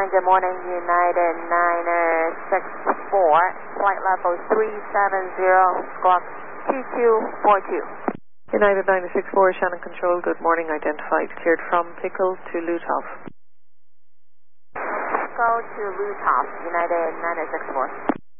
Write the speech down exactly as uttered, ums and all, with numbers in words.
Shannon, good morning, United Niner six four, flight level three seven zero, squawk two two four two. United Niner six four, Shannon Control, good morning, identified, cleared from Pickle to Lutov. Go to Lutov, United Niner six four.